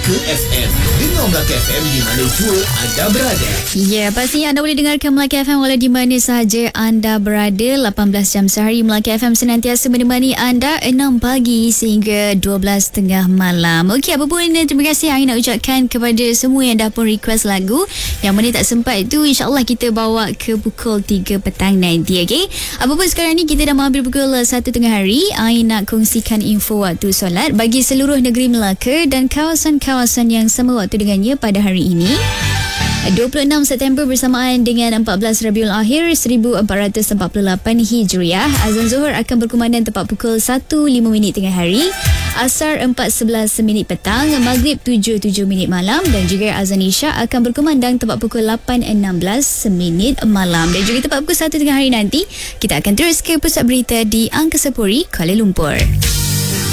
Melaka FM. Dengar Melaka FM di mana jua anda berada. Ya, pastinya anda boleh dengarkan Melaka FM walau di mana sahaja anda berada. 18 jam sehari Melaka FM senantiasa menemani anda 6 pagi sehingga 12.30 malam. Okey, apa pun terima kasih yang nak ucapkan kepada semua yang dah pun request lagu. Yang mana tak sempat itu insyaAllah kita bawa ke pukul 3 petang nanti. Okey, apa pun sekarang ni kita dah hampir pukul 1 tengah hari. Ain nak kongsikan info waktu solat bagi seluruh negeri Melaka dan kawasan-kawasan yang sama waktu dengannya pada hari ini. 26 September bersamaan dengan 14 Rabiul Akhir 1448 Hijriah. Azan Zuhur akan berkumandang tepat pukul 1.05 tengah hari, Asar 4.11 petang, Maghrib 7.07 malam dan juga Azan Isya akan berkumandang tepat pukul 8.16 malam. Dan juga tepat pukul 1 tengah hari nanti kita akan terus ke pusat berita di Angkasa Puri, Kuala Lumpur.